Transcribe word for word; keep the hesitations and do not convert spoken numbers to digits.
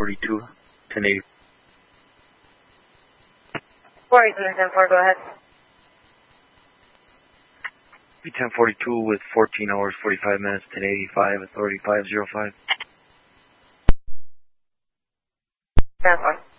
forty-two, ten eighty. forty-two, ten four, go ahead. ten forty-two with fourteen hours, forty-five minutes, ten eighty-five, authority five zero five. ten four.